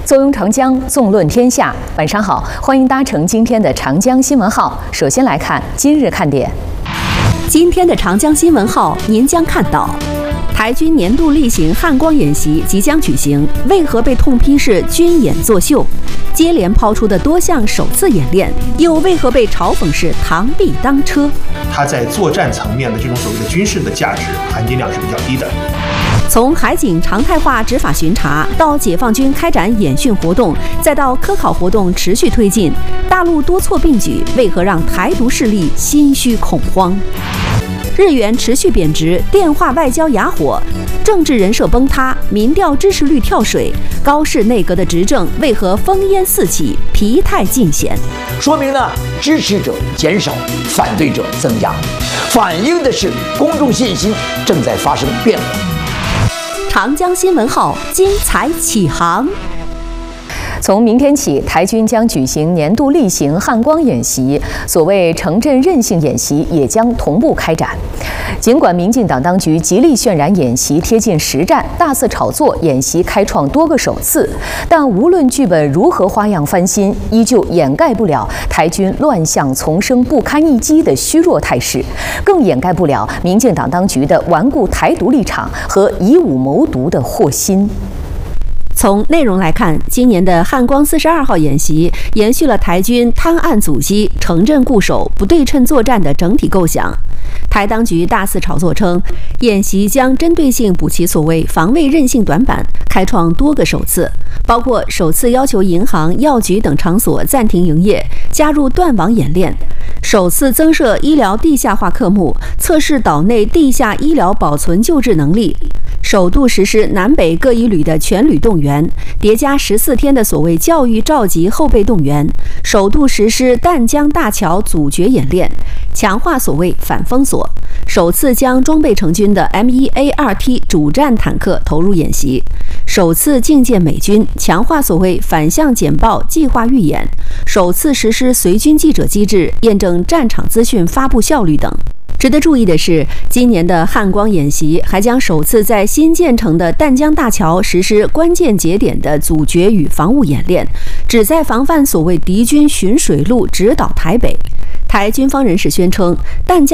坐拥长江，纵论天下。晚上好，欢迎搭乘今天的长江新闻号。首先来看今日看点。 今天的长江新闻号，您将看到：台军年度例行汉光演习即将举行，为何被痛批是军演作秀？接连抛出的多项首次演练，又为何被嘲讽是螳臂当车？ 它在作战层面的这种所谓的军事的价值含金量是比较低的。 从海警常态化执法巡查，到解放军开展演训活动，再到科考活动持续推进，大陆多措并举，为何让台独势力心虚恐慌？日元持续贬值，电话外交哑火，政治人设崩塌，民调支持率跳水，高市内阁的执政为何烽烟四起，疲态尽显？ 说明呢，支持者减少，反对者增加，反映的是公众信心正在发生变化。 长江新闻号精彩启航。 从明天起，台军将举行年度例行汉光演习，所谓城镇韧性演习也将同步开展。尽管民进党当局极力渲染演习贴近实战，大肆炒作演习开创多个首次，但无论剧本如何花样翻新，依旧掩盖不了台军乱象丛生、不堪一击的虚弱态势，更掩盖不了民进党当局的顽固台独立场和以武谋独的祸心。 从内容来看，今年的汉光42号演习延续了台军滩岸阻击、城镇固守、不对称作战的整体构想。台当局大肆炒作称，演习将针对性补齐所谓防卫韧性短板，开创多个首次，包括首次要求银行、药局等场所暂停营业，加入断网演练；首次增设医疗地下化科目，测试岛内地下医疗保存救治能力；首度实施南北各一旅的全旅动员，叠加14天的所谓教育召集后备动员；首度实施淡江大桥阻绝演练，强化所谓反封锁；首次将装备成军的 M1A2T 主战坦克投入演习；首次觐见美军，强化所谓反向简报计划预演；首次实施随军记者机制，验证战场资讯发布效率等。值得注意的是，今年的汉光演习还将首次在新建成的淡江大桥实施关键节点的阻绝与防务演练，旨在防范所谓敌军循水路直捣台北。台军方人士宣称，淡江